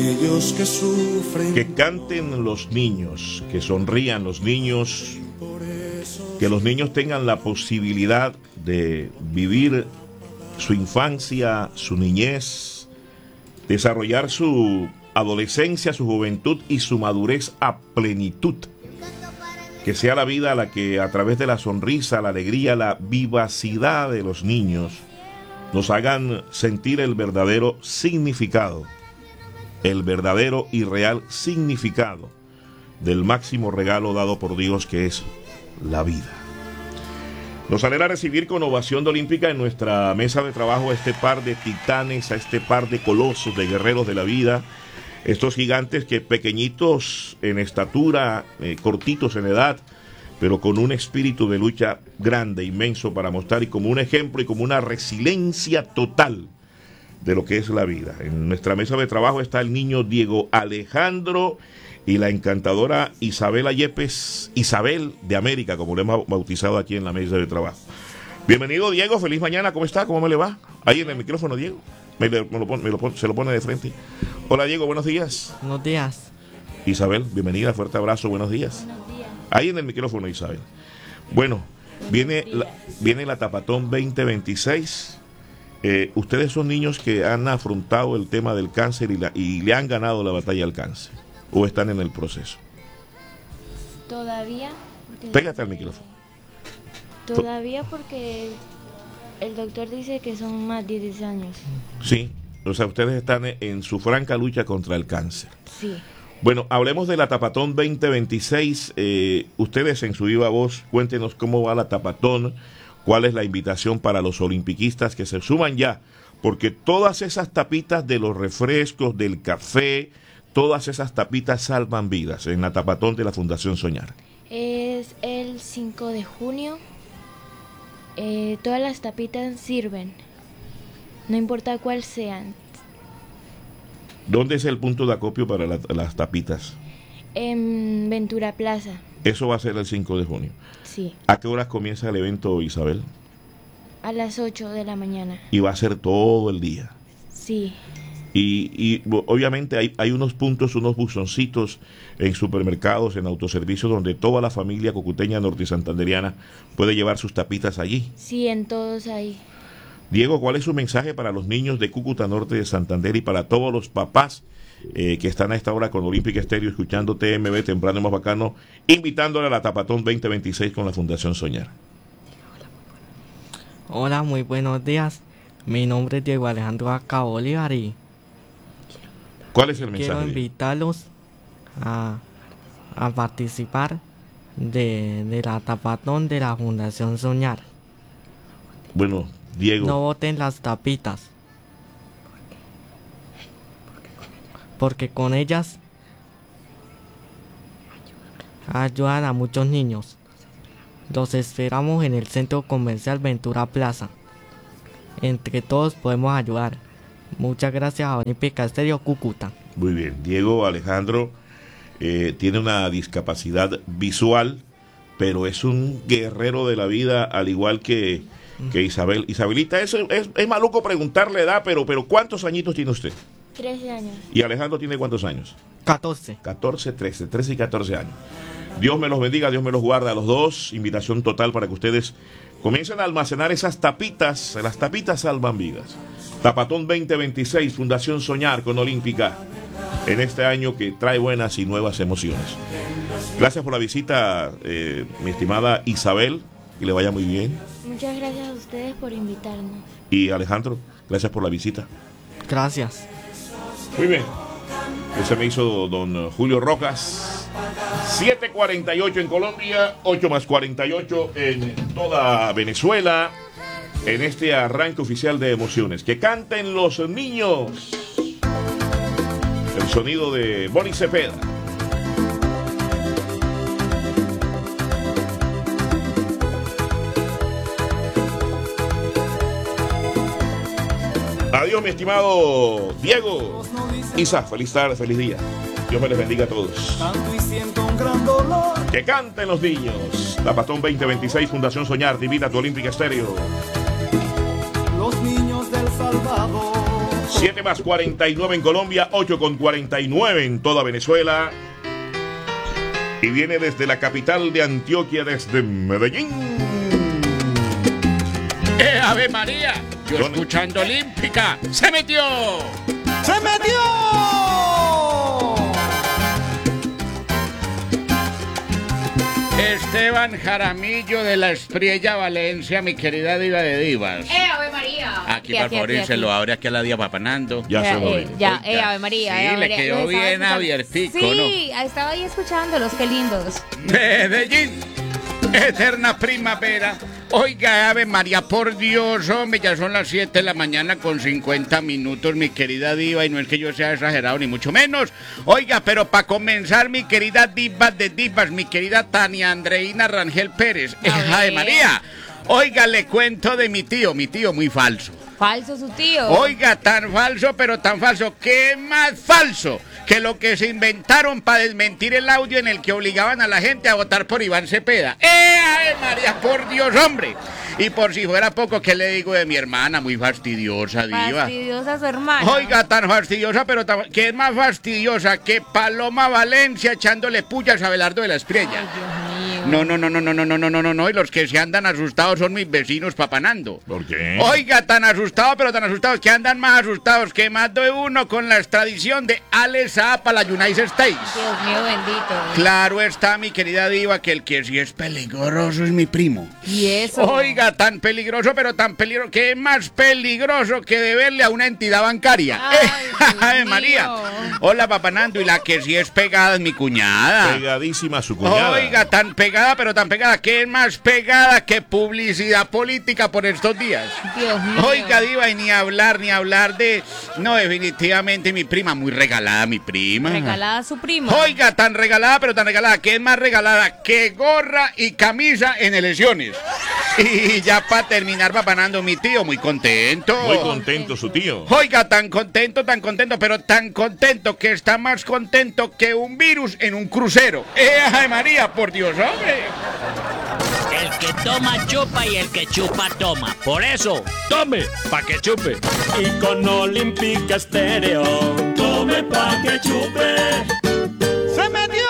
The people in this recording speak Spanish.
aquellos que sufren. Que canten los niños, que sonrían los niños, que los niños tengan la posibilidad de vivir su infancia, su niñez, desarrollar su adolescencia, su juventud y su madurez a plenitud. Que sea la vida la que a través de la sonrisa, la alegría, la vivacidad de los niños nos hagan sentir el verdadero significado, el verdadero y real significado del máximo regalo dado por Dios, que es la vida. Nos alegra recibir con ovación de olímpica en nuestra mesa de trabajo a este par de titanes, a este par de colosos, de guerreros de la vida, estos gigantes que pequeñitos en estatura, cortitos en edad, pero con un espíritu de lucha grande, inmenso para mostrar, y como un ejemplo y como una resiliencia total de lo que es la vida. En nuestra mesa de trabajo está el niño Diego Alejandro y la encantadora Isabela Yepes, Isabel de América, como lo hemos bautizado aquí en la mesa de trabajo. Bienvenido, Diego, feliz mañana, ¿cómo está? ¿Cómo me le va? Ahí en el micrófono, Diego. Se lo pone de frente. Hola, Diego, buenos días. Buenos días. Isabel, bienvenida, fuerte abrazo, buenos días. Buenos días. Ahí en el micrófono, Isabel. Bueno, viene la Tapatón 2026. Ustedes son niños que han afrontado el tema del cáncer y le han ganado la batalla al cáncer, o están en el proceso. Todavía. Pégate al micrófono. Todavía, porque el doctor dice que son más de 10 años. Sí, o sea, ustedes están en su franca lucha contra el cáncer. Sí. Bueno, hablemos de la Tapatón 2026. Ustedes en su viva voz, cuéntenos cómo va la Tapatón, cuál es la invitación para los olimpiquistas que se suman ya, porque todas esas tapitas de los refrescos, del café, todas esas tapitas salvan vidas en la Tapatón de la Fundación Soñar. Es el 5 de junio. Todas las tapitas sirven, no importa cuál sean. ¿Dónde es el punto de acopio para las tapitas? En Ventura Plaza. Eso va a ser el 5 de junio. Sí. ¿A qué horas comienza el evento, Isabel? A las 8 de la mañana. Y va a ser todo el día. Sí. Y obviamente hay unos puntos, unos buzoncitos en supermercados, en autoservicios, donde toda la familia cocuteña norte santanderiana puede llevar sus tapitas allí. Sí, en todos ahí. Diego, ¿cuál es su mensaje para los niños de Cúcuta Norte de Santander y para todos los papás que están a esta hora con Olímpica Estéreo, escuchando TMB Temprano y Más Bacano, invitándole a la Tapatón 2026 con la Fundación Soñar? Hola, muy buenos días. Mi nombre es Diego Alejandro Acá Bolívar y ¿cuál es el mensaje? quiero invitarlos a participar de la Tapatón de la Fundación Soñar. Bueno, Diego. No boten las tapitas, porque con ellas ayudan a muchos niños. Los esperamos en el Centro Comercial Ventura Plaza. Entre todos podemos ayudar. Muchas gracias a Olímpica Estéreo Cúcuta. Muy bien, Diego Alejandro tiene una discapacidad visual, pero es un guerrero de la vida, al igual que Isabel. Isabelita, es maluco preguntarle edad, pero ¿cuántos añitos tiene usted? 13 años. ¿Y Alejandro tiene cuántos años? 14. 14, 13 y 14 años. Dios me los bendiga, Dios me los guarda a los dos. Invitación total para que ustedes comiencen a almacenar esas tapitas. Las tapitas salvan vidas. Tapatón 2026, Fundación Soñar con Olímpica, en este año que trae buenas y nuevas emociones. Gracias por la visita, mi estimada Isabel, que le vaya muy bien. Muchas gracias a ustedes por invitarnos. Y Alejandro, gracias por la visita. Gracias. Muy bien. Ese me hizo don Julio Rocas. 7:48 en Colombia, 8 más 48 en toda Venezuela, en este arranque oficial de emociones. Que canten los niños. El sonido de Bonnie Cepeda. Adiós, mi estimado Diego. Isa, feliz tarde, feliz día. Dios me les bendiga a todos. Que canten los niños. Tapatón 2026, Fundación Soñar, te invita a tu Olímpica Estéreo. Los niños del Salvador 7:49 en Colombia, 8:49 en toda Venezuela. Y viene desde la capital de Antioquia, desde Medellín. ¡Ave María! Yo escuchando Olímpica. ¡Se metió! ¡Se metió! Esteban Jaramillo de la Espriella, Valencia, mi querida diva de divas. Ave María! Aquí, para favor, se lo abre aquí a la diva papanando. Ya se lo digo. Ya, Ave María. Sí, Ave le María. quedó Los estaba bien escuchando. abiertico, Sí, estaba ahí escuchándolos, qué lindos. Medellín, eterna primavera. Oiga, Ave María, por Dios, hombre, ya son las 7 de la mañana con 50 minutos, mi querida diva, y no es que yo sea exagerado, ni mucho menos. Oiga, pero para comenzar, mi querida diva de divas, mi querida Tania Andreina Rangel Pérez, Ave María. Oiga, le cuento de mi tío muy falso. Falso su tío. Oiga, tan falso, pero tan falso. ¿Qué más falso que lo que se inventaron para desmentir el audio en el que obligaban a la gente a votar por Iván Cepeda? ¡Ay, María, por Dios, hombre! Y por si fuera poco, ¿qué le digo de mi hermana? Muy fastidiosa, diva. Fastidiosa su hermana. Oiga, tan fastidiosa, pero que es más fastidiosa que Paloma Valencia echándole pullas a Abelardo de la Espriella. Ay, Dios mío. No, y los que se andan asustados son mis vecinos papanando. ¿Por qué? Oiga, tan asustados, pero tan asustados, que andan más asustados que más de uno con la extradición de Alex Saab a la United States. Dios mío bendito. Claro está, mi querida diva, que el que sí es peligroso es mi primo. ¿Y eso? Oiga, tan peligroso, pero tan peligroso, que es más peligroso que deberle a una entidad bancaria. Ay, Dios Ave mío. María. Hola, papanando, y la que sí es pegada es mi cuñada. Pegadísima su cuñada. Oiga, tan pegada, pero tan pegada, que es más pegada que publicidad política por estos días. Dios mío. Oiga, diva, y ni hablar de... No, definitivamente mi prima, muy regalada mi prima. Regalada a su primo. Oiga, tan regalada, pero tan regalada, que es más regalada que gorra y camisa en elecciones. Y ya para terminar, papanando, mi tío, muy contento. Muy contento su tío. Oiga, tan contento, pero tan contento que está más contento que un virus en un crucero. ¡Ay, María, por Dios, hombre! El que toma chupa y el que chupa toma. Por eso, tome pa' que chupe. Y con Olímpica Estéreo, tome pa' que chupe. ¡Se metió!